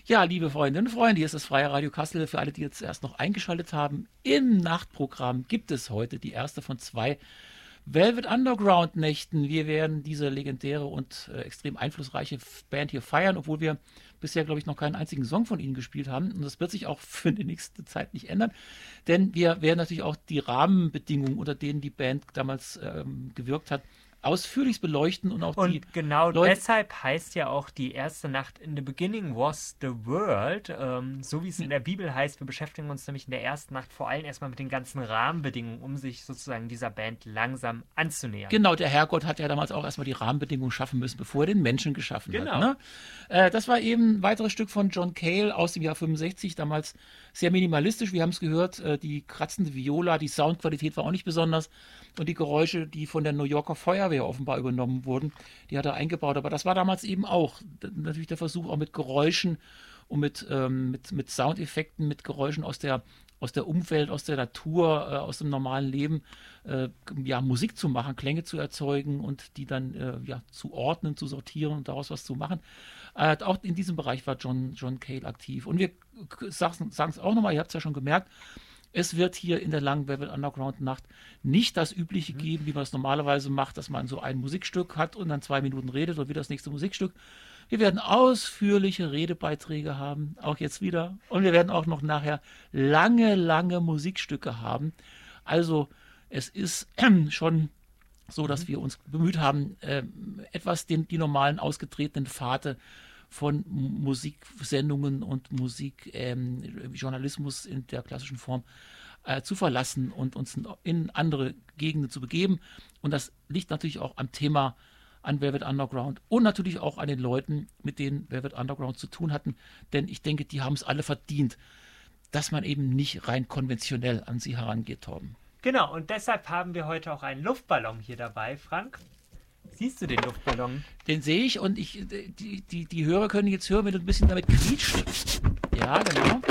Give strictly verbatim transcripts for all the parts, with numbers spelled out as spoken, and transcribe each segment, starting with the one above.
Ja, liebe Freundinnen und Freunde, hier ist das Freie Radio Kassel. Für alle, die jetzt erst noch eingeschaltet haben, im Nachtprogramm gibt es heute die erste von zwei Velvet Underground Nächten. Wir werden diese legendäre und äh, extrem einflussreiche Band hier feiern, obwohl wir bisher, glaube ich, noch keinen einzigen Song von ihnen gespielt haben. Und das wird sich auch für die nächste Zeit nicht ändern, denn wir werden natürlich auch die Rahmenbedingungen, unter denen die Band damals ähm, gewirkt hat, ausführlich beleuchten und auch Und die genau Leute deshalb heißt ja auch die erste Nacht In the Beginning was the world, ähm, so wie es in der Bibel heißt. Wir beschäftigen uns nämlich in der ersten Nacht vor allem erstmal mit den ganzen Rahmenbedingungen, um sich sozusagen dieser Band langsam anzunähern. Genau, der Herrgott hat ja damals auch erstmal die Rahmenbedingungen schaffen müssen, bevor er den Menschen geschaffen Genau. hat. Ne? Äh, das war eben ein weiteres Stück von John Cale aus dem Jahr fünfundsechzig, damals sehr minimalistisch, wir haben es gehört, äh, die kratzende Viola, die Soundqualität war auch nicht besonders und die Geräusche, die von der New Yorker Feuerwehr offenbar übernommen wurden, die hat er eingebaut, aber das war damals eben auch d- natürlich der Versuch, auch mit Geräuschen und mit, ähm, mit, mit Soundeffekten, mit Geräuschen aus der aus der Umwelt, aus der Natur, äh, aus dem normalen Leben, äh, ja, Musik zu machen, Klänge zu erzeugen und die dann äh, ja, zu ordnen, zu sortieren und daraus was zu machen. Äh, auch in diesem Bereich war John, John Cale aktiv. Und wir sagen es auch nochmal, ihr habt es ja schon gemerkt, es wird hier in der langen Velvet Underground Nacht nicht das Übliche geben, wie man es normalerweise macht, dass man so ein Musikstück hat und dann zwei Minuten redet und wieder das nächste Musikstück. Wir werden ausführliche Redebeiträge haben, auch jetzt wieder. Und wir werden auch noch nachher lange, lange Musikstücke haben. Also es ist schon so, dass wir uns bemüht haben, äh, etwas den, die normalen ausgetretenen Pfade von Musiksendungen und Musikjournalismus ähm, in der klassischen Form äh, zu verlassen und uns in andere Gegenden zu begeben. Und das liegt natürlich auch am Thema an Velvet Underground und natürlich auch an den Leuten, mit denen Velvet Underground zu tun hatten. Denn ich denke, die haben es alle verdient, dass man eben nicht rein konventionell an sie herangeht, Torben. Genau, und deshalb haben wir heute auch einen Luftballon hier dabei, Frank. Siehst du den Luftballon? Den sehe ich und ich, die, die, die Hörer können jetzt hören, wenn du ein bisschen damit quietscht. Ja, genau.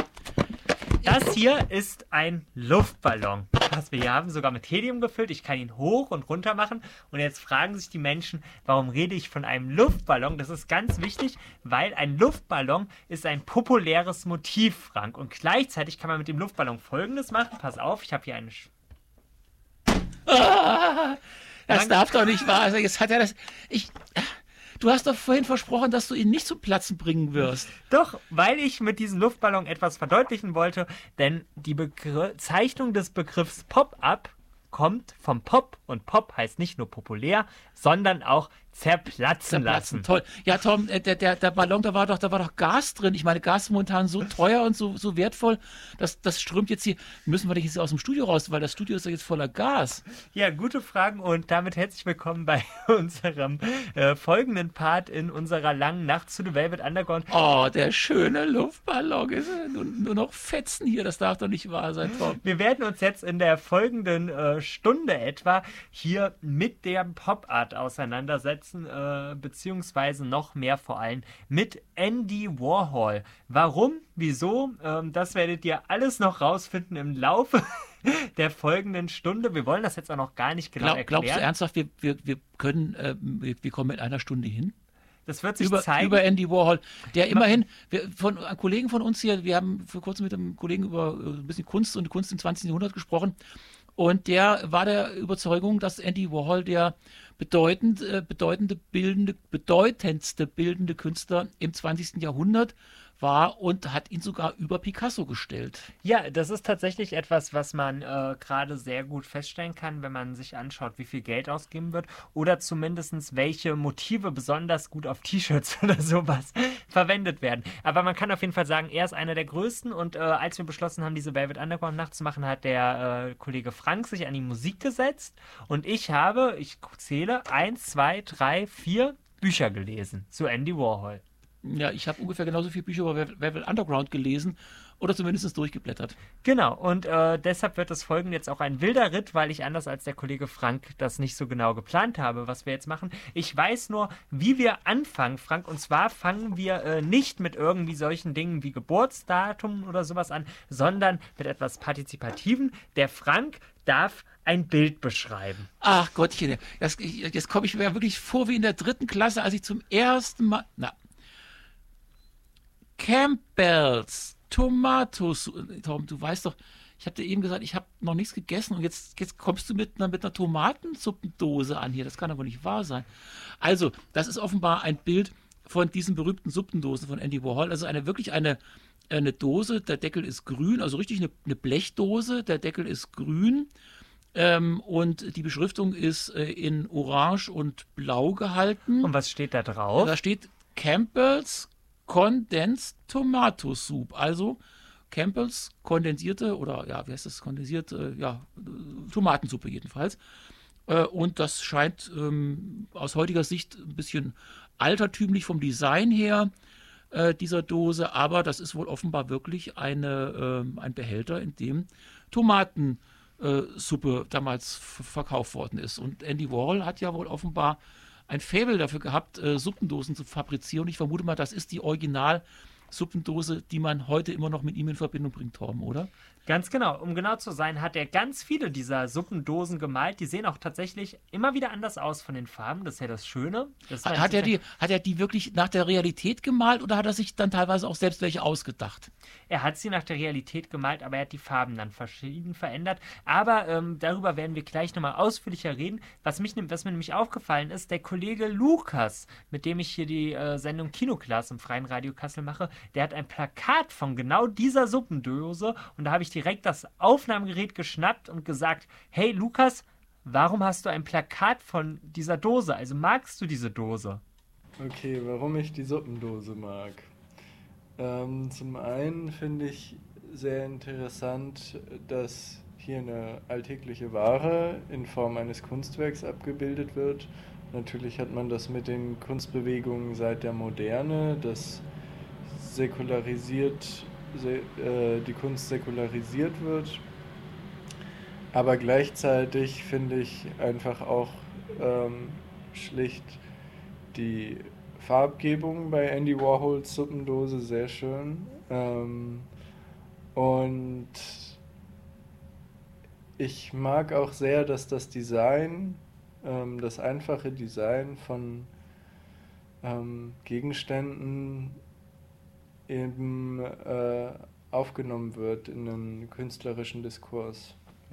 Das hier ist ein Luftballon, was wir hier haben, sogar mit Helium gefüllt. Ich kann ihn hoch und runter machen. Und jetzt fragen sich die Menschen, warum rede ich von einem Luftballon? Das ist ganz wichtig, weil ein Luftballon ist ein populäres Motiv, Frank. Und gleichzeitig kann man mit dem Luftballon Folgendes machen. Pass auf, ich habe hier eine... Sch- Ah, das Danke. darf doch nicht wahr sein. Jetzt hat er das. Ich. Du hast doch vorhin versprochen, dass du ihn nicht zum Platzen bringen wirst. Doch, weil ich mit diesem Luftballon etwas verdeutlichen wollte, denn die Bezeichnung des Begriffs Pop-up kommt vom Pop und Pop heißt nicht nur populär, sondern auch zerplatzen lassen. Toll. Ja, Tom, äh, der, der, der Ballon, da war doch, da war doch Gas drin. Ich meine, Gas ist momentan so teuer und so, so wertvoll. Das, das strömt jetzt hier. Müssen wir dich jetzt aus dem Studio raus, weil das Studio ist ja jetzt voller Gas. Ja, gute Fragen und damit herzlich willkommen bei unserem äh, folgenden Part in unserer langen Nacht zu The Velvet Underground. Oh, der schöne Luftballon. Ist nur, nur noch Fetzen hier. Das darf doch nicht wahr sein, Tom. Wir werden uns jetzt in der folgenden äh, Stunde etwa hier mit der Pop-Art auseinandersetzen, äh, beziehungsweise noch mehr vor allem mit Andy Warhol. Warum, wieso, ähm, das werdet ihr alles noch rausfinden im Laufe der folgenden Stunde. Wir wollen das jetzt auch noch gar nicht genau Glaub, erklären. glaubst du ernsthaft, wir, wir, wir können, äh, wir, wir kommen in einer Stunde hin? Das wird sich Über, zeigen. über Andy Warhol, der immerhin, wir, von einem Kollegen von uns hier, wir haben vor kurzem mit einem Kollegen über äh, ein bisschen Kunst und Kunst im zwanzigsten Jahrhundert gesprochen und der war der Überzeugung, dass Andy Warhol der bedeutend, äh, bedeutende bildende, bedeutendste bildende Künstler im zwanzigsten Jahrhundert war und hat ihn sogar über Picasso gestellt. Ja, das ist tatsächlich etwas, was man äh, gerade sehr gut feststellen kann, wenn man sich anschaut, wie viel Geld ausgegeben wird oder zumindest welche Motive besonders gut auf T-Shirts oder sowas verwendet werden. Aber man kann auf jeden Fall sagen, er ist einer der größten und äh, als wir beschlossen haben, diese Velvet Underground Nacht zu machen, hat der äh, Kollege Frank sich an die Musik gesetzt und ich habe, ich zähle, eins, zwei, drei, vier Bücher gelesen zu Andy Warhol. Ja, ich habe ungefähr genauso viele Bücher über Velvet Underground gelesen oder zumindest durchgeblättert. Genau, und äh, deshalb wird das Folgen jetzt auch ein wilder Ritt, weil ich anders als der Kollege Frank das nicht so genau geplant habe, was wir jetzt machen. Ich weiß nur, wie wir anfangen, Frank, und zwar fangen wir äh, nicht mit irgendwie solchen Dingen wie Geburtsdatum oder sowas an, sondern mit etwas Partizipativen. Der Frank darf ein Bild beschreiben. Ach Gottchen, das, jetzt komme ich mir wirklich vor wie in der dritten Klasse, als ich zum ersten Mal... Na, Campbell's Tomatos. Tom, du weißt doch, ich habe dir eben gesagt, ich habe noch nichts gegessen und jetzt, jetzt kommst du mit einer, mit einer Tomatensuppendose an hier. Das kann aber nicht wahr sein. Also, das ist offenbar ein Bild von diesen berühmten Suppendosen von Andy Warhol. Also eine wirklich eine, eine Dose, der Deckel ist grün, also richtig eine, eine Blechdose, der Deckel ist grün. Ähm, und die Beschriftung ist äh, in Orange und Blau gehalten. Und was steht da drauf? Da steht Campbell's Condensed Tomato Soup. Also Campbell's kondensierte oder ja, wie heißt das? Kondensierte, ja, Tomatensuppe jedenfalls. Äh, und das scheint ähm, aus heutiger Sicht ein bisschen altertümlich vom Design her äh, dieser Dose, aber das ist wohl offenbar wirklich eine, äh, ein Behälter, in dem Tomaten Äh, Suppe damals f- verkauft worden ist. Und Andy Warhol hat ja wohl offenbar ein Faible dafür gehabt, äh, Suppendosen zu fabrizieren. Ich vermute mal, das ist die Original-Suppendose, die man heute immer noch mit ihm in Verbindung bringt, Torben, oder? Ganz genau. Um genau zu sein, hat er ganz viele dieser Suppendosen gemalt. Die sehen auch tatsächlich immer wieder anders aus von den Farben. Das ist ja das Schöne. Das Ha- Hat er, die, hat er die wirklich nach der Realität gemalt oder hat er sich dann teilweise auch selbst welche ausgedacht? Er hat sie nach der Realität gemalt, aber er hat die Farben dann verschieden verändert. Aber ähm, darüber werden wir gleich nochmal ausführlicher reden. Was, mich, was mir nämlich aufgefallen ist, der Kollege Lukas, mit dem ich hier die äh, Sendung Kinoclass im Freien Radio Kassel mache, der hat ein Plakat von genau dieser Suppendose und da habe ich direkt das Aufnahmegerät geschnappt und gesagt, hey Lukas, warum hast du ein Plakat von dieser Dose? Also magst du diese Dose? Okay, warum ich die Suppendose mag. Ähm, zum einen finde ich sehr interessant, dass hier eine alltägliche Ware in Form eines Kunstwerks abgebildet wird. Natürlich hat man das mit den Kunstbewegungen seit der Moderne, das säkularisiert, se, äh, die Kunst säkularisiert wird. Aber gleichzeitig finde ich einfach auch ähm, schlicht die Farbgebung bei Andy Warhols Suppendose sehr schön. Ähm, und ich mag auch sehr, dass das Design, ähm, das einfache Design von ähm, Gegenständen eben äh, aufgenommen wird in einen künstlerischen Diskurs. Ja.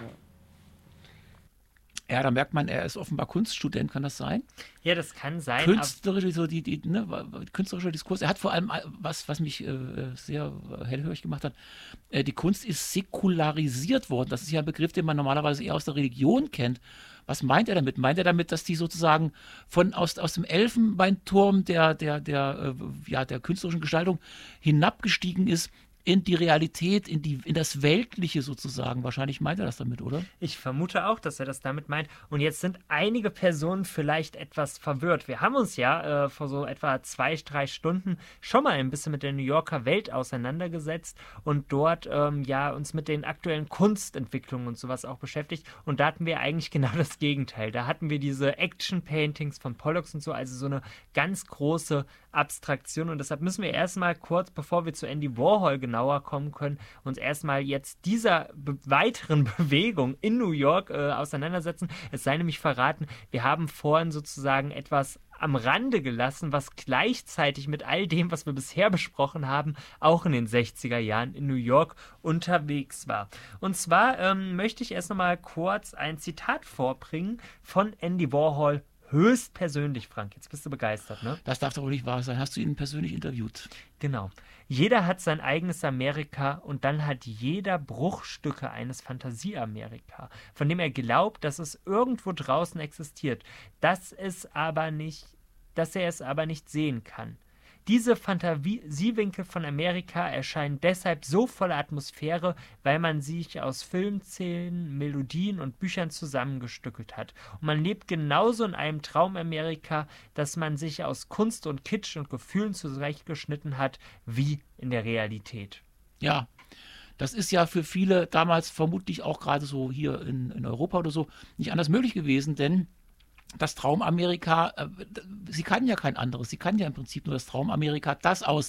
Ja, da merkt man, er ist offenbar Kunststudent, kann das sein? Ja, das kann sein. Künstlerische, so die, die, ne, künstlerischer Diskurs. Er hat vor allem, was, was mich äh, sehr hellhörig gemacht hat, äh, die Kunst ist säkularisiert worden. Das ist ja ein Begriff, den man normalerweise eher aus der Religion kennt. Was meint er damit? Meint er damit, dass die sozusagen von aus, aus dem Elfenbeinturm der, der, der, äh, ja, der künstlerischen Gestaltung hinabgestiegen ist in die Realität, in, die, in das Weltliche sozusagen? Wahrscheinlich meint er das damit, oder? Ich vermute auch, dass er das damit meint. Und jetzt sind einige Personen vielleicht etwas verwirrt. Wir haben uns ja äh, vor so etwa zwei, drei Stunden schon mal ein bisschen mit der New Yorker Welt auseinandergesetzt und dort ähm, ja uns mit den aktuellen Kunstentwicklungen und sowas auch beschäftigt. Und da hatten wir eigentlich genau das Gegenteil. Da hatten wir diese Action-Paintings von Pollocks und so, also so eine ganz große Abstraktion. Und deshalb müssen wir erstmal kurz, bevor wir zu Andy Warhol genauer kommen können, uns erstmal jetzt dieser be- weiteren Bewegung in New York äh, auseinandersetzen. Es sei nämlich verraten, wir haben vorhin sozusagen etwas am Rande gelassen, was gleichzeitig mit all dem, was wir bisher besprochen haben, auch in den sechziger Jahren in New York unterwegs war. Und zwar ähm, möchte ich erst nochmal kurz ein Zitat vorbringen von Andy Warhol höchstpersönlich, Frank. Jetzt bist du begeistert, ne? Das darf doch wohl nicht wahr sein. Hast du ihn persönlich interviewt? Genau. Jeder hat sein eigenes Amerika und dann hat jeder Bruchstücke eines Fantasie-Amerika, von dem er glaubt, dass es irgendwo draußen existiert, dass es aber nicht, dass er es aber nicht sehen kann. Diese Fantasiewinkel von Amerika erscheinen deshalb so voller Atmosphäre, weil man sich aus Filmszenen, Melodien und Büchern zusammengestückelt hat. Und man lebt genauso in einem Traumamerika, das man sich aus Kunst und Kitsch und Gefühlen zurechtgeschnitten hat, wie in der Realität. Ja, das ist ja für viele damals vermutlich auch gerade so hier in, in Europa oder so nicht anders möglich gewesen, denn das Traumamerika, äh, sie kann ja kein anderes, sie kann ja im Prinzip nur das Traumamerika, das aus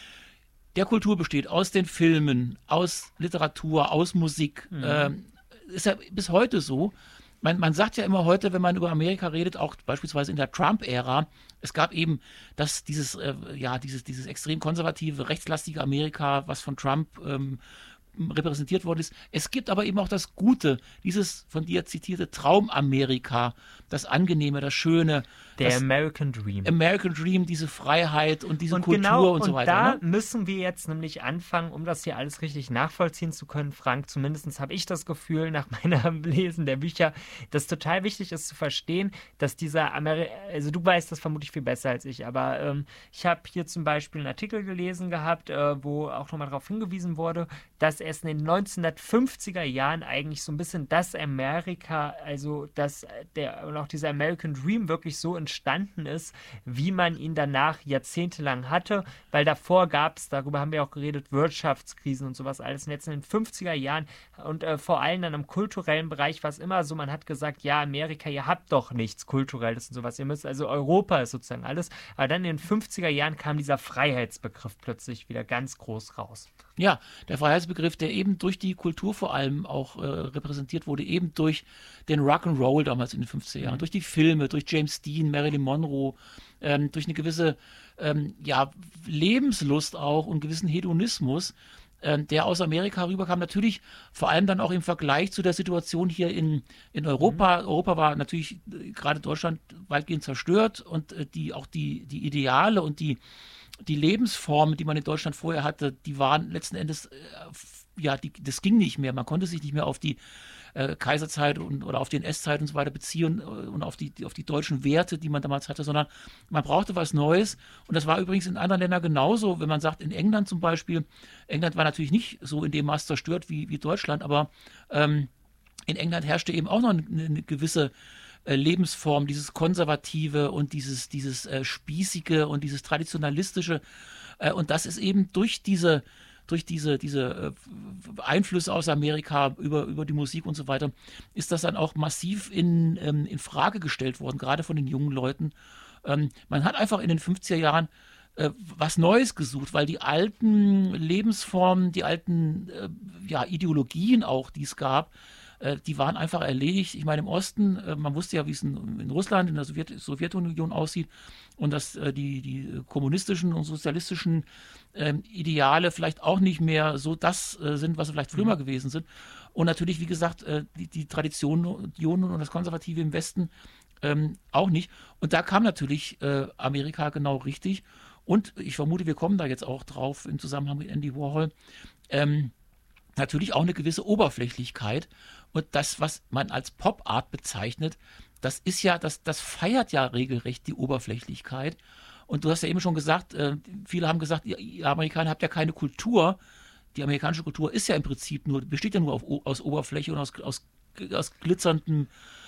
der Kultur besteht, aus den Filmen, aus Literatur, aus Musik, Mhm. ähm, ist ja bis heute so. man, man sagt ja immer heute, wenn man über Amerika redet, auch beispielsweise in der Trump-Ära, es gab eben das, dieses, äh, ja, dieses, dieses extrem konservative, rechtslastige Amerika, was von Trump ähm, repräsentiert worden ist. Es gibt aber eben auch das Gute, dieses von dir zitierte Traumamerika, das Angenehme, das Schöne. Der das American Dream. American Dream, diese Freiheit und diese und Kultur genau, und so weiter. Und da ne? müssen wir jetzt nämlich anfangen, um das hier alles richtig nachvollziehen zu können, Frank. Zumindest habe ich das Gefühl, nach meinem Lesen der Bücher, dass total wichtig ist zu verstehen, dass dieser Amerika, also du weißt das vermutlich viel besser als ich, aber ähm, ich habe hier zum Beispiel einen Artikel gelesen gehabt, äh, wo auch nochmal darauf hingewiesen wurde, dass erst in den neunzehnhundertfünfziger Jahren eigentlich so ein bisschen das Amerika, also dass der und auch dieser American Dream wirklich so entstanden ist, wie man ihn danach jahrzehntelang hatte, weil davor gab es, darüber haben wir auch geredet, Wirtschaftskrisen und sowas alles. Und jetzt in den fünfziger Jahren und äh, vor allem dann im kulturellen Bereich war es immer so, man hat gesagt, ja, Amerika, ihr habt doch nichts Kulturelles und sowas, ihr müsst, also Europa ist sozusagen alles. Aber dann in den fünfziger Jahren kam dieser Freiheitsbegriff plötzlich wieder ganz groß raus. Ja, der Freiheitsbegriff, der eben durch die Kultur vor allem auch äh, repräsentiert wurde, eben durch den Rock'n'Roll damals in den fünfziger Jahren, mhm. durch die Filme, durch James Dean, Marilyn Monroe, ähm, durch eine gewisse ähm, ja, Lebenslust auch und gewissen Hedonismus, ähm, der aus Amerika rüberkam. Natürlich vor allem dann auch im Vergleich zu der Situation hier in, in Europa. Mhm. Europa war natürlich äh, gerade Deutschland weitgehend zerstört und äh, die auch die, die Ideale und die Die Lebensformen, die man in Deutschland vorher hatte, die waren letzten Endes, äh, ja, die, das ging nicht mehr. Man konnte sich nicht mehr auf die äh, Kaiserzeit und, oder auf die N S-Zeit und so weiter beziehen äh, und auf die, die, auf die deutschen Werte, die man damals hatte, sondern man brauchte was Neues. Und das war übrigens in anderen Ländern genauso. Wenn man sagt, in England zum Beispiel, England war natürlich nicht so in dem Maß zerstört wie, wie Deutschland, aber ähm, in England herrschte eben auch noch eine, eine gewisse Lebensform, dieses Konservative und dieses, dieses äh, Spießige und dieses Traditionalistische. Äh, und das ist eben durch diese, durch diese, diese äh, Einflüsse aus Amerika über, über die Musik und so weiter, ist das dann auch massiv in, ähm, in Frage gestellt worden, gerade von den jungen Leuten. Ähm, man hat einfach in den fünfziger Jahren äh, was Neues gesucht, weil die alten Lebensformen, die alten äh, ja, Ideologien auch, die es gab, die waren einfach erledigt. Ich meine, im Osten, man wusste ja, wie es in, in Russland, in der Sowjet, Sowjetunion aussieht und dass äh, die, die kommunistischen und sozialistischen ähm, Ideale vielleicht auch nicht mehr so das äh, sind, was sie vielleicht früher mal gewesen sind. Und natürlich, wie gesagt, äh, die, die Traditionen und das Konservative im Westen ähm, auch nicht. Und da kam natürlich äh, Amerika genau richtig. Und ich vermute, wir kommen da jetzt auch drauf im Zusammenhang mit Andy Warhol. Ähm, natürlich auch eine gewisse Oberflächlichkeit. Und das, was man als Pop-Art bezeichnet, das ist ja, das, das feiert ja regelrecht die Oberflächlichkeit. Und du hast ja eben schon gesagt, äh, viele haben gesagt, ihr, ihr Amerikaner habt ja keine Kultur. Die amerikanische Kultur ist ja im Prinzip nur, besteht ja nur auf, aus Oberfläche und aus, aus, aus glitzerndem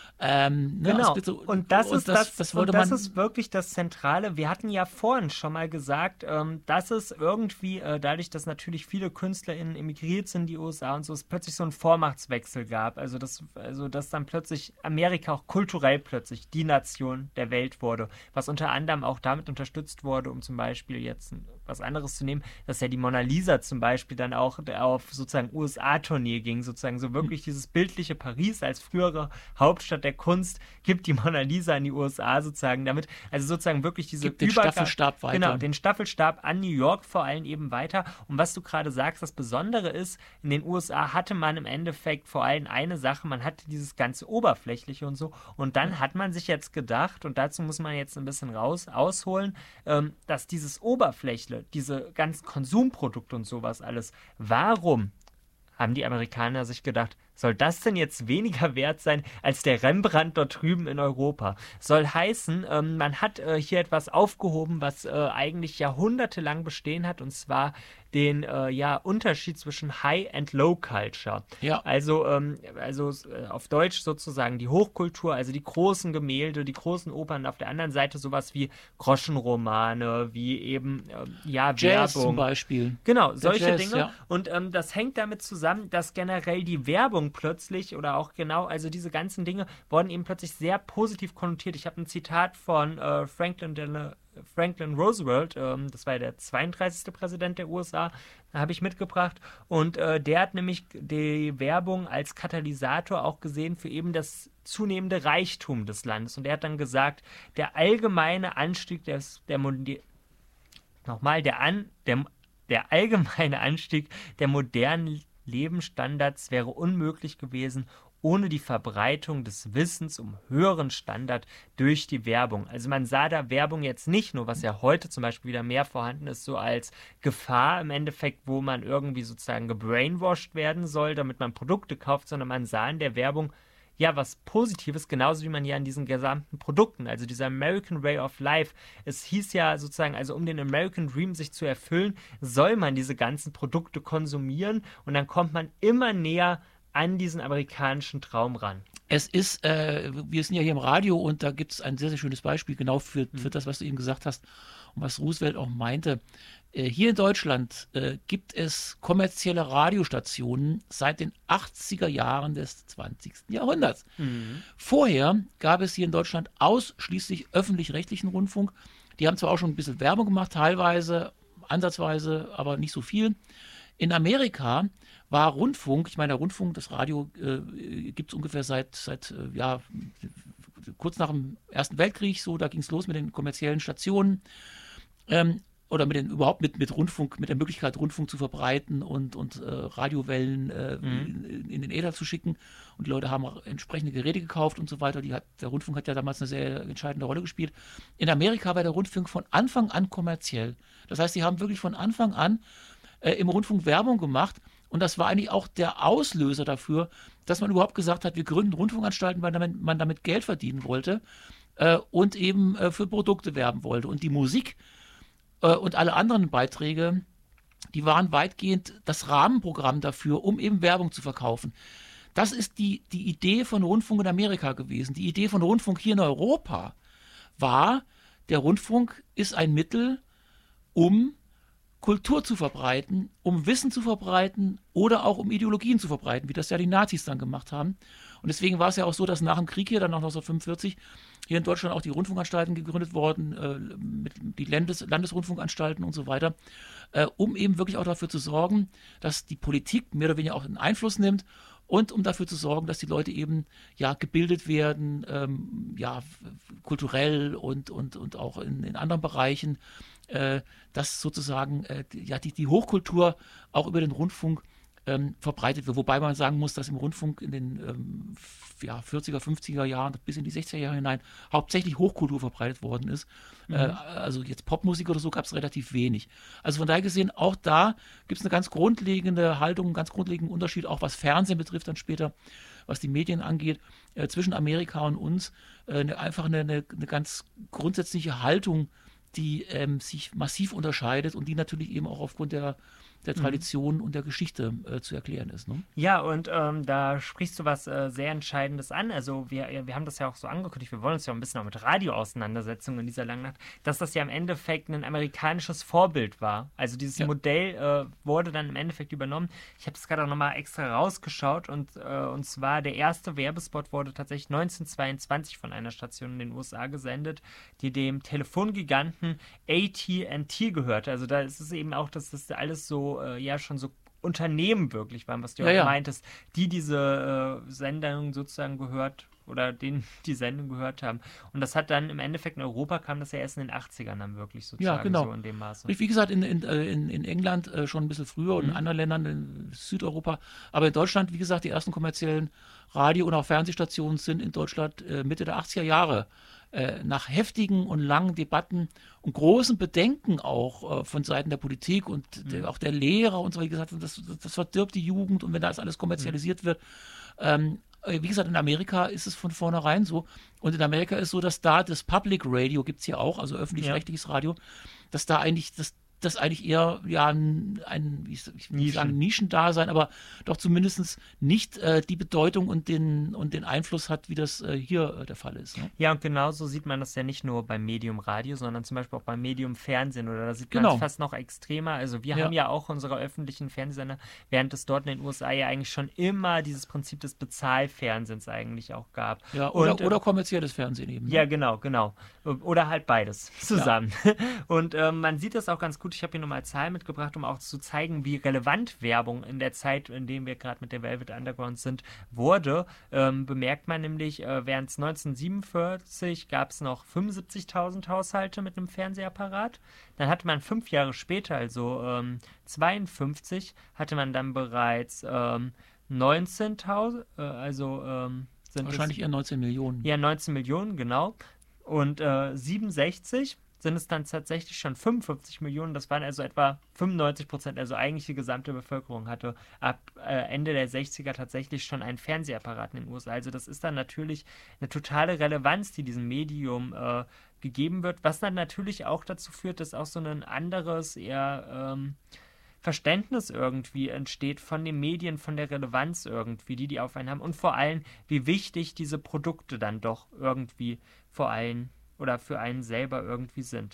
Ähm, ne, genau, Blitze, und das, und ist, das, das, das, und wollte das man, ist wirklich das Zentrale. Wir hatten ja vorhin schon mal gesagt, ähm, dass es irgendwie, äh, dadurch, dass natürlich viele KünstlerInnen emigriert sind in die U S A und so, es plötzlich so einen Vormachtswechsel gab. Also, das, also dass dann plötzlich Amerika auch kulturell plötzlich die Nation der Welt wurde, was unter anderem auch damit unterstützt wurde, um zum Beispiel jetzt was anderes zu nehmen, dass ja die Mona Lisa zum Beispiel dann auch auf sozusagen U S A-Tournee ging, sozusagen so wirklich dieses bildliche Paris als frühere Hauptstadt der Kunst, gibt die Mona Lisa in die U S A sozusagen damit, also sozusagen wirklich diese gibt den Übergang, Staffelstab weiter. Genau, den Staffelstab an New York vor allem eben weiter. Und was du gerade sagst, das Besondere ist, in den U S A hatte man im Endeffekt vor allem eine Sache, man hatte dieses ganze Oberflächliche und so, und dann hat man sich jetzt gedacht, und dazu muss man jetzt ein bisschen raus ausholen, ähm, dass dieses Oberflächle, diese ganzen Konsumprodukte und sowas alles, warum haben die Amerikaner sich gedacht, soll das denn jetzt weniger wert sein als der Rembrandt dort drüben in Europa? Soll heißen, ähm, man hat äh, hier etwas aufgehoben, was äh, eigentlich jahrhundertelang bestehen hat, und zwar den äh, ja, Unterschied zwischen High and Low Culture. Ja. Also, ähm, also äh, auf Deutsch sozusagen die Hochkultur, also die großen Gemälde, die großen Opern, auf der anderen Seite sowas wie Groschenromane, wie eben äh, ja, Jazz Werbung. zum Beispiel. Genau, Der solche Jazz, Dinge. ja. Und ähm, das hängt damit zusammen, dass generell die Werbung Werbung plötzlich oder auch genau, also diese ganzen Dinge wurden eben plötzlich sehr positiv konnotiert. Ich habe ein Zitat von äh, Franklin, Del Franklin Roosevelt, ähm, das war ja der zweiunddreißigste Präsident der U S A, habe ich mitgebracht. Und äh, der hat nämlich die Werbung als Katalysator auch gesehen für eben das zunehmende Reichtum des Landes. Und er hat dann gesagt, der allgemeine Anstieg des, der Mondi nochmal, der, an, der, der allgemeine Anstieg der modernen Lebensstandards wäre unmöglich gewesen ohne die Verbreitung des Wissens um höheren Standard durch die Werbung. Also man sah da Werbung jetzt nicht nur, was ja heute zum Beispiel wieder mehr vorhanden ist, so als Gefahr im Endeffekt, wo man irgendwie sozusagen gebrainwashed werden soll, damit man Produkte kauft, sondern man sah in der Werbung ja was Positives, genauso wie man ja an diesen gesamten Produkten, also dieser American Way of Life, es hieß ja sozusagen, also um den American Dream sich zu erfüllen, soll man diese ganzen Produkte konsumieren und dann kommt man immer näher an diesen amerikanischen Traum ran. Es ist, äh, wir sind ja hier im Radio und da gibt es ein sehr, sehr schönes Beispiel, genau für, für das, was du eben gesagt hast und was Roosevelt auch meinte. Äh, hier in Deutschland äh, gibt es kommerzielle Radiostationen seit den achtziger Jahren des zwanzigsten Jahrhunderts. Mhm. Vorher gab es hier in Deutschland ausschließlich öffentlich-rechtlichen Rundfunk. Die haben zwar auch schon ein bisschen Werbung gemacht, teilweise, ansatzweise, aber nicht so viel. In Amerika war Rundfunk, ich meine, der Rundfunk, das Radio äh, gibt es ungefähr seit, seit äh, ja, kurz nach dem Ersten Weltkrieg, so, da ging es los mit den kommerziellen Stationen ähm, oder mit den, überhaupt mit, mit Rundfunk, mit der Möglichkeit, Rundfunk zu verbreiten und, und äh, Radiowellen äh, mhm. in, in den Äther zu schicken. Und die Leute haben auch entsprechende Geräte gekauft und so weiter. Die hat, der Rundfunk hat ja damals eine sehr entscheidende Rolle gespielt. In Amerika war der Rundfunk von Anfang an kommerziell. Das heißt, sie haben wirklich von Anfang an äh, im Rundfunk Werbung gemacht. Und das war eigentlich auch der Auslöser dafür, dass man überhaupt gesagt hat, wir gründen Rundfunkanstalten, weil damit, man damit Geld verdienen wollte äh, und eben äh, für Produkte werben wollte. Und die Musik äh, und alle anderen Beiträge, die waren weitgehend das Rahmenprogramm dafür, um eben Werbung zu verkaufen. Das ist die, die Idee von Rundfunk in Amerika gewesen. Die Idee von Rundfunk hier in Europa war, der Rundfunk ist ein Mittel, um Kultur zu verbreiten, um Wissen zu verbreiten oder auch um Ideologien zu verbreiten, wie das ja die Nazis dann gemacht haben. Und deswegen war es ja auch so, dass nach dem Krieg hier, dann auch neunzehnhundertfünfundvierzig, hier in Deutschland auch die Rundfunkanstalten gegründet wurden, äh, mit die Landes Landesrundfunkanstalten und so weiter, äh, um eben wirklich auch dafür zu sorgen, dass die Politik mehr oder weniger auch einen Einfluss nimmt und um dafür zu sorgen, dass die Leute eben ja gebildet werden, ähm, ja kulturell und, und, und auch in, in anderen Bereichen, äh, dass sozusagen äh, ja, die, die Hochkultur auch über den Rundfunk ähm, verbreitet wird. Wobei man sagen muss, dass im Rundfunk in den ähm, ja, vierziger, fünfziger Jahren bis in die sechziger Jahre hinein hauptsächlich Hochkultur verbreitet worden ist. Mhm. Äh, also jetzt Popmusik oder so gab es relativ wenig. Also von daher gesehen, auch da gibt es eine ganz grundlegende Haltung, einen ganz grundlegenden Unterschied, auch was Fernsehen betrifft dann später, was die Medien angeht, äh, zwischen Amerika und uns. Äh, eine, einfach eine, eine, eine ganz grundsätzliche Haltung, die ähm, sich massiv unterscheidet und die natürlich eben auch aufgrund der, der Tradition mhm. und der Geschichte äh, zu erklären ist. Ne? Ja, und ähm, da sprichst du was äh, sehr Entscheidendes an. Also wir, wir haben das ja auch so angekündigt, wir wollen uns ja auch ein bisschen auch mit Radio-Auseinandersetzungen in dieser langen Nacht, dass das ja im Endeffekt ein amerikanisches Vorbild war. Also dieses ja. Modell äh, wurde dann im Endeffekt übernommen. Ich habe es gerade auch nochmal extra rausgeschaut und, äh, und zwar der erste Werbespot wurde tatsächlich neunzehnhundertzweiundzwanzig von einer Station in den U S A gesendet, die dem Telefongiganten A T and T gehörte. Also da ist es eben auch, dass das alles so, äh, ja schon so Unternehmen wirklich waren, was du ja, auch ja. meintest, die diese äh, Sendung sozusagen gehört oder denen die Sendung gehört haben. Und das hat dann im Endeffekt in Europa kam das ja erst in den achtzigern dann wirklich sozusagen ja, genau. so in dem Maße. Wie gesagt, in, in, in, in England äh, schon ein bisschen früher und mhm. in anderen Ländern in Südeuropa. Aber in Deutschland, wie gesagt, die ersten kommerziellen Radio- und auch Fernsehstationen sind in Deutschland äh, Mitte der achtziger Jahre äh, nach heftigen und langen Debatten und großen Bedenken auch äh, von Seiten der Politik und mhm. der, auch der Lehrer und so, wie gesagt, das, das verdirbt die Jugend und wenn das alles kommerzialisiert mhm. wird. Ähm, wie gesagt, in Amerika ist es von vornherein so. Und in Amerika ist so, dass da das Public Radio gibt es hier auch, also öffentlich-rechtliches ja. Radio, dass da eigentlich das, das eigentlich eher ja ein, ein wie ich will nicht sagen Nischendasein, aber doch zumindest nicht äh, die Bedeutung und den, und den Einfluss hat, wie das äh, hier äh, der Fall ist. Ne? Ja, und genauso sieht man das ja nicht nur beim Medium Radio, sondern zum Beispiel auch beim Medium Fernsehen, oder da sieht man Genau. es fast noch extremer. Also wir Ja. haben ja auch unsere öffentlichen Fernsehsender, während es dort in den U S A ja eigentlich schon immer dieses Prinzip des Bezahlfernsehens eigentlich auch gab. Ja, oder, und, äh, oder kommerzielles Fernsehen eben. Ne? Ja, genau, genau. Oder halt beides zusammen. Ja. Und äh, man sieht das auch ganz gut. Ich habe hier nochmal Zahlen mitgebracht, um auch zu zeigen, wie relevant Werbung in der Zeit, in der wir gerade mit der Velvet Underground sind, wurde. Ähm, bemerkt man nämlich, äh, während es neunzehnhundertsiebenundvierzig gab es noch fünfundsiebzigtausend Haushalte mit einem Fernsehapparat. Dann hatte man fünf Jahre später, also ähm, zweiundfünfzig, hatte man dann bereits ähm, neunzehntausend, äh, also ähm, sind Wahrscheinlich es, eher neunzehn Millionen. Ja, neunzehn Millionen, genau. Und äh, siebenundsechzig sind es dann tatsächlich schon fünfundfünfzig Millionen. Das waren also etwa fünfundneunzig Prozent, also eigentlich die gesamte Bevölkerung hatte ab äh, Ende der sechziger tatsächlich schon einen Fernsehapparat in den U S A. Also das ist dann natürlich eine totale Relevanz, die diesem Medium äh, gegeben wird, was dann natürlich auch dazu führt, dass auch so ein anderes, eher ähm, Verständnis irgendwie entsteht von den Medien, von der Relevanz irgendwie, die die auf einen haben und vor allem, wie wichtig diese Produkte dann doch irgendwie vor allem oder für einen selber irgendwie sind.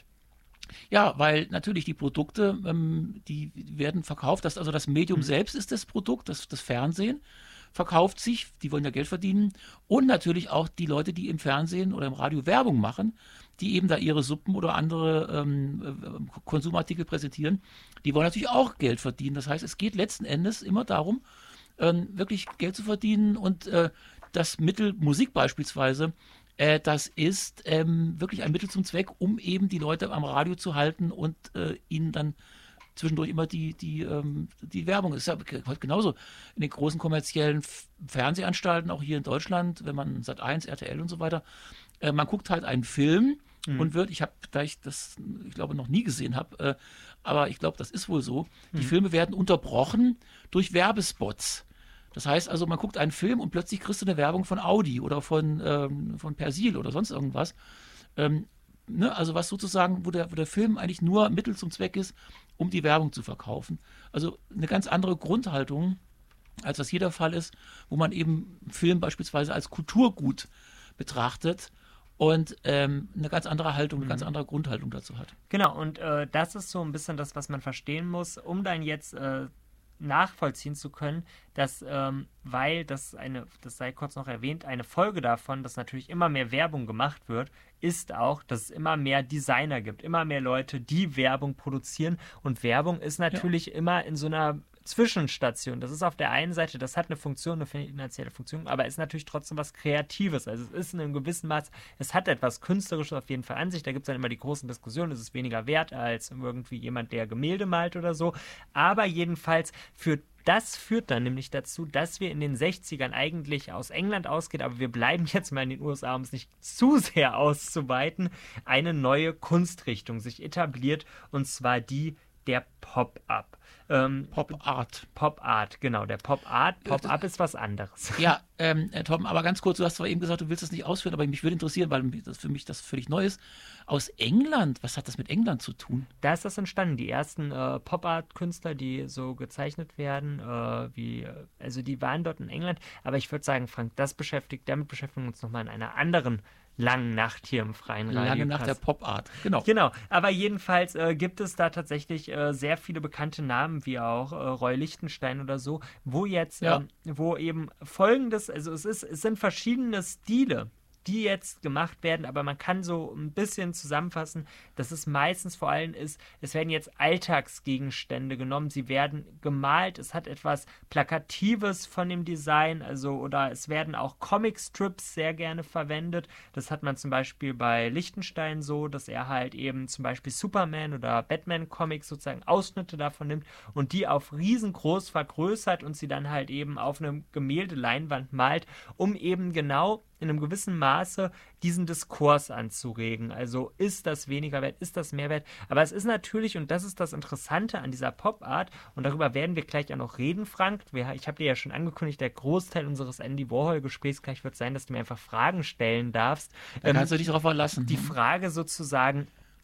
Ja, weil natürlich die Produkte, ähm, die werden verkauft, das, also das Medium Mhm. selbst ist das Produkt, das, das Fernsehen verkauft sich, die wollen ja Geld verdienen und natürlich auch die Leute, die im Fernsehen oder im Radio Werbung machen, die eben da ihre Suppen oder andere ähm, äh, Konsumartikel präsentieren, die wollen natürlich auch Geld verdienen. Das heißt, es geht letzten Endes immer darum, ähm, wirklich Geld zu verdienen und äh, das Mittel Musik beispielsweise, äh, das ist ähm, wirklich ein Mittel zum Zweck, um eben die Leute am Radio zu halten und äh, ihnen dann zwischendurch immer die, die, ähm, die Werbung. Das ist ja heute genauso in den großen kommerziellen F- Fernsehanstalten, auch hier in Deutschland, wenn man Sat eins, R T L und so weiter, äh, man guckt halt einen Film Mhm. und wird, ich habe, da ich das, ich glaube, noch nie gesehen habe, äh, aber ich glaube, das ist wohl so, die Mhm. Filme werden unterbrochen durch Werbespots. Das heißt also, man guckt einen Film und plötzlich kriegst du eine Werbung von Audi oder von, ähm, von Persil oder sonst irgendwas. Ähm, ne? Also was sozusagen, wo der, wo der Film eigentlich nur Mittel zum Zweck ist, um die Werbung zu verkaufen. Also eine ganz andere Grundhaltung, als das hier der Fall ist, wo man eben Film beispielsweise als Kulturgut betrachtet und ähm, eine ganz andere Haltung, eine ganz andere Grundhaltung dazu hat. Genau, und äh, das ist so ein bisschen das, was man verstehen muss, um dann jetzt äh, nachvollziehen zu können, dass, ähm, weil das eine, das sei kurz noch erwähnt, eine Folge davon, dass natürlich immer mehr Werbung gemacht wird, ist auch, dass es immer mehr Designer gibt, immer mehr Leute, die Werbung produzieren. Und Werbung ist natürlich ja. immer in so einer Zwischenstation. Das ist auf der einen Seite, das hat eine Funktion, eine finanzielle Funktion, aber ist natürlich trotzdem was Kreatives. Also es ist in einem gewissen Maß, es hat etwas Künstlerisches auf jeden Fall an sich. Da gibt es dann immer die großen Diskussionen, ist es weniger wert als irgendwie jemand, der Gemälde malt oder so. Aber jedenfalls führt Das führt dann nämlich dazu, dass wir in den sechzigern eigentlich aus England ausgeht, aber wir bleiben jetzt mal in den U S A, um es nicht zu sehr auszuweiten, eine neue Kunstrichtung sich etabliert, und zwar die der Pop-Up. Ähm, Pop-Art. Pop-Art, genau, der Pop-Art. Pop-Up ist was anderes. Ja, ähm, Tom, aber ganz kurz, du hast zwar eben gesagt, du willst das nicht ausführen, aber mich würde interessieren, weil das für mich das völlig neu ist. Aus England, was hat das mit England zu tun? Da ist das entstanden. Die ersten äh, Pop-Art-Künstler, die so gezeichnet werden, äh, wie, also die waren dort in England. Aber ich würde sagen, Frank, das beschäftigt, damit beschäftigen wir uns nochmal in einer anderen langen Nacht hier im freien Radio. Lange Nacht der Pop-Art, genau. Genau, aber jedenfalls äh, gibt es da tatsächlich äh, sehr viele bekannte Namen, wie auch äh, Roy Lichtenstein oder so, wo jetzt, Ja. ähm, wo eben folgendes, also es ist, es sind verschiedene Stile, die jetzt gemacht werden, aber man kann so ein bisschen zusammenfassen, dass es meistens vor allem ist, es werden jetzt Alltagsgegenstände genommen, sie werden gemalt, es hat etwas Plakatives von dem Design, also oder es werden auch Comicstrips sehr gerne verwendet. Das hat man zum Beispiel bei Lichtenstein so, dass er halt eben zum Beispiel Superman oder Batman-Comics sozusagen Ausschnitte davon nimmt und die auf riesengroß vergrößert und sie dann halt eben auf einem Gemäldeleinwand malt, um eben genau in einem gewissen Maße diesen Diskurs anzuregen. Also ist das weniger wert, ist das mehr wert? Aber es ist natürlich, und das ist das Interessante an dieser Pop-Art, und darüber werden wir gleich auch noch reden, Frank. Wir, ich habe dir ja schon angekündigt, der Großteil unseres Andy Warhol-Gesprächs gleich wird sein, dass du mir einfach Fragen stellen darfst. Da kannst ähm, du dich darauf verlassen. Die Frage sozusagen,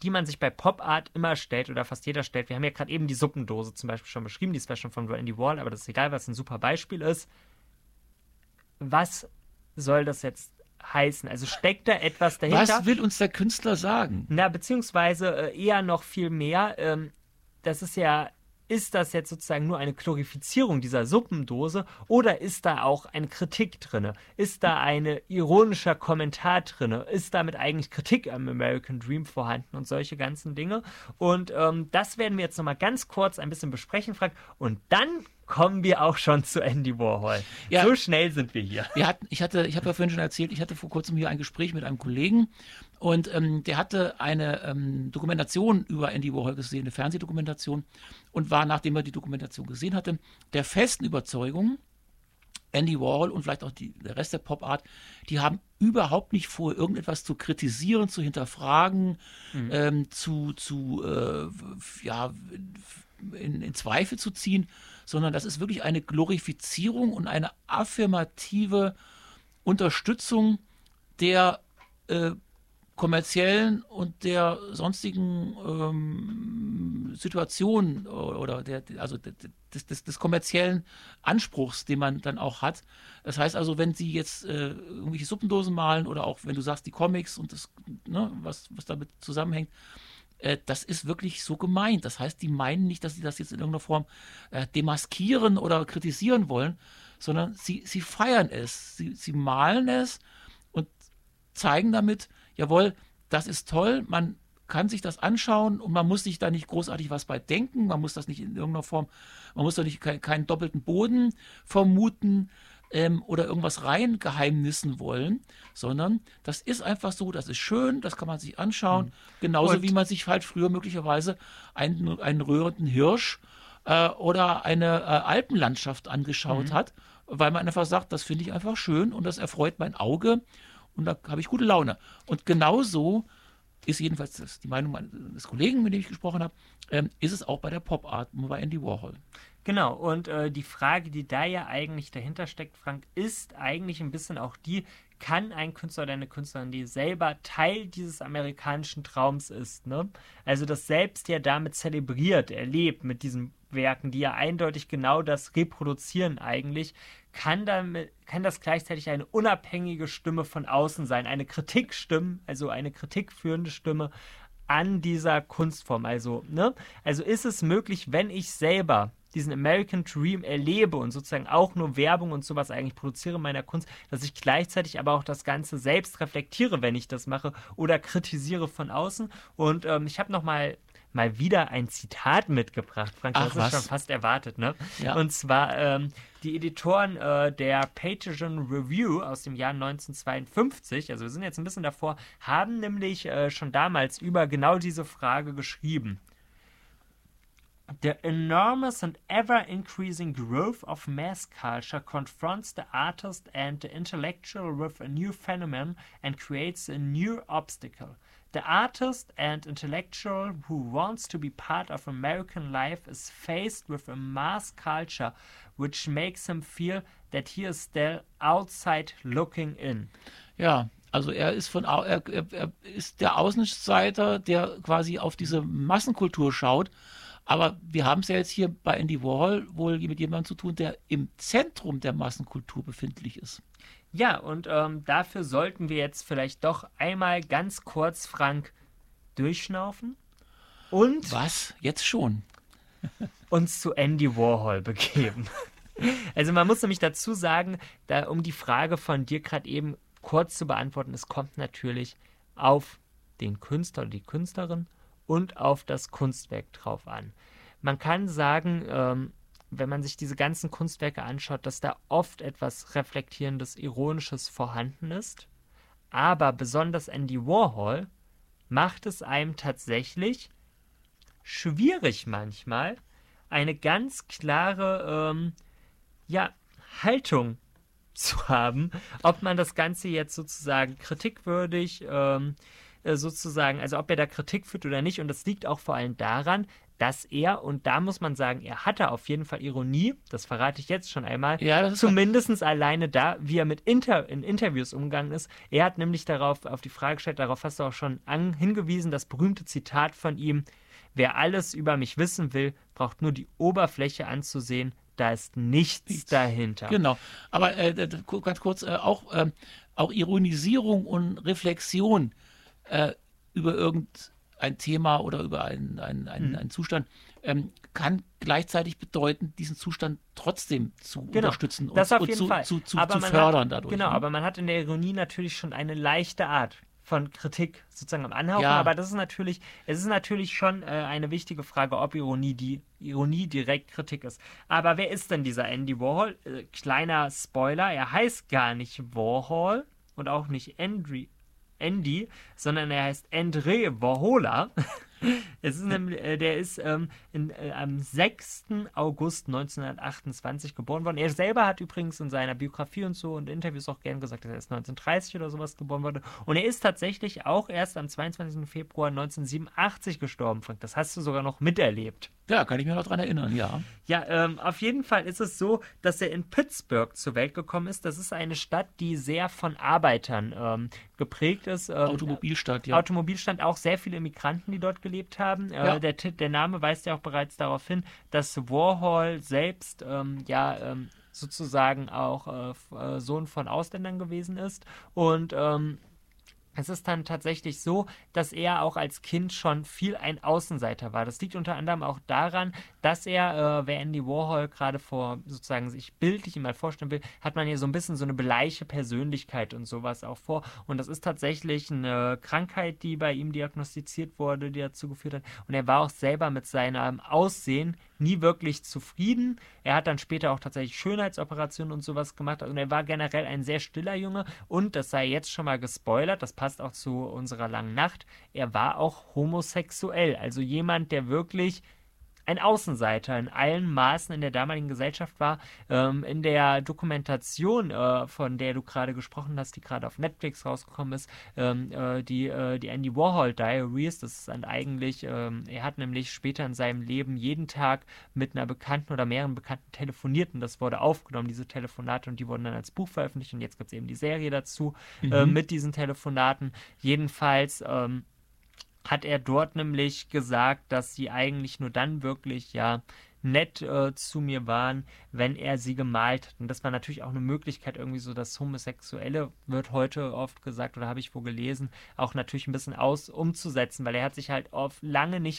die man sich bei Pop Art immer stellt oder fast jeder stellt. Wir haben ja gerade eben die Suppendose zum Beispiel schon beschrieben, die ist zwar schon von Andy Warhol, aber das ist egal, was ein super Beispiel ist. Was soll das jetzt heißen? Also steckt da etwas dahinter? Was will uns der Künstler sagen? Na, beziehungsweise äh, eher noch viel mehr. Ähm, das ist ja, ist das jetzt sozusagen nur eine Glorifizierung dieser Suppendose oder ist da auch eine Kritik drin? Ist da ein ironischer Kommentar drin? Ist damit eigentlich Kritik am American Dream vorhanden und solche ganzen Dinge? Und ähm, das werden wir jetzt nochmal ganz kurz ein bisschen besprechen, Frank. Und dann kommen wir auch schon zu Andy Warhol. Ja. So schnell sind wir hier. Wir hatten, ich hatte, ich habe ja vorhin schon erzählt, ich hatte vor kurzem hier ein Gespräch mit einem Kollegen und ähm, der hatte eine ähm, Dokumentation über Andy Warhol gesehen, eine Fernsehdokumentation, und war, nachdem er die Dokumentation gesehen hatte, der festen Überzeugung, Andy Warhol und vielleicht auch die, der Rest der Pop Art, die haben überhaupt nicht vor, irgendetwas zu kritisieren, zu hinterfragen, mhm. ähm, zu, zu äh, ja, in, in Zweifel zu ziehen, sondern das ist wirklich eine Glorifizierung und eine affirmative Unterstützung der äh, kommerziellen und der sonstigen ähm, Situation oder der, also des, des, des kommerziellen Anspruchs, den man dann auch hat. Das heißt also, wenn Sie jetzt äh, irgendwelche Suppendosen malen oder auch, wenn du sagst, die Comics und das, ne, was, was damit zusammenhängt, äh, das ist wirklich so gemeint. Das heißt, die meinen nicht, dass sie das jetzt in irgendeiner Form äh, demaskieren oder kritisieren wollen, sondern sie, sie feiern es. Sie, sie malen es und zeigen damit, jawohl, das ist toll, man kann sich das anschauen und man muss sich da nicht großartig was bei denken, man muss das nicht in irgendeiner Form, man muss da nicht kein, keinen doppelten Boden vermuten ähm, oder irgendwas rein geheimnissen wollen, sondern das ist einfach so, das ist schön, das kann man sich anschauen, mhm. genauso und wie man sich halt früher möglicherweise einen, einen rührenden Hirsch äh, oder eine äh, Alpenlandschaft angeschaut mhm. hat, weil man einfach sagt, das finde ich einfach schön und das erfreut mein Auge. Und da habe ich gute Laune. Und genauso ist jedenfalls das, die Meinung des Kollegen, mit dem ich gesprochen habe, ähm, ist es auch bei der Pop Art, bei Andy Warhol. Genau, und äh, die Frage, die da ja eigentlich dahinter steckt, Frank, ist eigentlich ein bisschen auch die, kann ein Künstler oder eine Künstlerin, die selber Teil dieses amerikanischen Traums ist, ne? Also das selbst ja damit zelebriert, erlebt mit diesen Werken, die ja eindeutig genau das reproduzieren eigentlich, kann, damit, kann das gleichzeitig eine unabhängige Stimme von außen sein, eine Kritikstimme, also eine kritikführende Stimme an dieser Kunstform. Also, ne? Also ist es möglich, wenn ich selber diesen American Dream erlebe und sozusagen auch nur Werbung und sowas eigentlich produziere in meiner Kunst, dass ich gleichzeitig aber auch das Ganze selbst reflektiere, wenn ich das mache oder kritisiere von außen. Und ähm, ich habe noch mal mal wieder ein Zitat mitgebracht, Frank, Ach, das was? ist schon fast erwartet, ne? Ja. Und zwar ähm, die Editoren äh, der Pageant Review aus dem Jahr neunzehnhundertzweiundfünfzig, also wir sind jetzt ein bisschen davor, haben nämlich äh, schon damals über genau diese Frage geschrieben. The enormous and ever-increasing growth of mass culture confronts the artist and the intellectual with a new phenomenon and creates a new obstacle. The artist and intellectual who wants to be part of American life is faced with a mass culture which makes him feel that he is still outside looking in. Ja, also er ist von er, er, er ist der Außenseiter, der quasi auf diese Massenkultur schaut. Aber wir haben es ja jetzt hier bei Andy Warhol wohl mit jemandem zu tun, der im Zentrum der Massenkultur befindlich ist. Ja, und ähm, dafür sollten wir jetzt vielleicht doch einmal ganz kurz, Frank, durchschnaufen und Was? Jetzt schon? uns zu Andy Warhol begeben. Also man muss nämlich dazu sagen, da, um die Frage von dir gerade eben kurz zu beantworten, es kommt natürlich auf den Künstler oder die Künstlerin und auf das Kunstwerk drauf an. Man kann sagen, ähm, wenn man sich diese ganzen Kunstwerke anschaut, dass da oft etwas Reflektierendes, Ironisches vorhanden ist. Aber besonders Andy Warhol macht es einem tatsächlich schwierig manchmal, eine ganz klare ähm, ja, Haltung zu haben, ob man das Ganze jetzt sozusagen kritikwürdig ähm, sozusagen, also ob er da Kritik führt oder nicht. Und das liegt auch vor allem daran, dass er, und da muss man sagen, er hatte auf jeden Fall Ironie, das verrate ich jetzt schon einmal, Ja, das ist zumindest alleine da, wie er mit Inter in Interviews umgegangen ist. Er hat nämlich darauf, auf die Frage gestellt, darauf hast du auch schon an, hingewiesen, das berühmte Zitat von ihm: Wer alles über mich wissen will, braucht nur die Oberfläche anzusehen, da ist nichts, nichts. dahinter. Genau, aber äh, ganz kurz, äh, auch, äh, auch Ironisierung und Reflexion äh, über irgendein Thema oder über einen, einen, einen, mhm. einen Zustand ähm, kann gleichzeitig bedeuten, diesen Zustand trotzdem zu genau. unterstützen und, das auf und jeden zu, Fall. zu, zu, aber zu fördern hat, dadurch. Genau, ne? aber man hat in der Ironie natürlich schon eine leichte Art von Kritik sozusagen am Anhauchen, Ja. aber das ist natürlich, es ist natürlich schon äh, eine wichtige Frage, ob Ironie die Ironie direkt Kritik ist. Aber wer ist denn dieser Andy Warhol? Äh, kleiner Spoiler, er heißt gar nicht Warhol und auch nicht Andy, Andy, sondern er heißt André Warhola. Es ist nämlich, äh, der ist ähm, in, äh, am sechsten August neunzehnhundertachtundzwanzig geboren worden. Er selber hat übrigens in seiner Biografie und so und Interviews auch gern gesagt, dass er erst neunzehnhundertdreißig oder sowas geboren wurde. Und er ist tatsächlich auch erst am zweiundzwanzigsten Februar neunzehnhundertsiebenundachtzig gestorben, Frank. Das hast du sogar noch miterlebt. Ja, kann ich mir noch dran erinnern, ja. Ja, ähm, auf jeden Fall ist es so, dass er in Pittsburgh zur Welt gekommen ist. Das ist eine Stadt, die sehr von Arbeitern ähm, geprägt ist. Ähm, Automobilstadt, ja. Automobilstadt, auch sehr viele Immigranten, die dort gelebt haben. Äh, Ja. der, der Name weist ja auch bereits darauf hin, dass Warhol selbst ähm, ja ähm, sozusagen auch äh, Sohn von Ausländern gewesen ist. Und ähm, es ist dann tatsächlich so, dass er auch als Kind schon viel ein Außenseiter war. Das liegt unter anderem auch daran, dass er, äh, wer Andy Warhol gerade vor, sozusagen sich bildlich mal vorstellen will, hat man hier so ein bisschen so eine bleiche Persönlichkeit und sowas auch vor. Und das ist tatsächlich eine Krankheit, die bei ihm diagnostiziert wurde, die dazu geführt hat. Und er war auch selber mit seinem Aussehen nie wirklich zufrieden. Er hat dann später auch tatsächlich Schönheitsoperationen und sowas gemacht. Und er war generell ein sehr stiller Junge. Und das sei jetzt schon mal gespoilert, das passt auch zu unserer langen Nacht, er war auch homosexuell. Also jemand, der wirklich ein Außenseiter in allen Maßen in der damaligen Gesellschaft war. Ähm, in der Dokumentation, äh, von der du gerade gesprochen hast, die gerade auf Netflix rausgekommen ist, ähm, äh, die, äh, die Andy Warhol Diaries, das ist dann eigentlich, ähm, er hat nämlich später in seinem Leben jeden Tag mit einer Bekannten oder mehreren Bekannten telefoniert und das wurde aufgenommen, diese Telefonate, und die wurden dann als Buch veröffentlicht und jetzt gibt es eben die Serie dazu Mhm. äh, mit diesen Telefonaten. Jedenfalls ähm, hat er dort nämlich gesagt, dass sie eigentlich nur dann wirklich, ja, nett äh, zu mir waren, wenn er sie gemalt hat. Und das war natürlich auch eine Möglichkeit, irgendwie so das Homosexuelle, wird heute oft gesagt, oder habe ich wo gelesen, auch natürlich ein bisschen aus umzusetzen, weil er hat sich halt oft lange nicht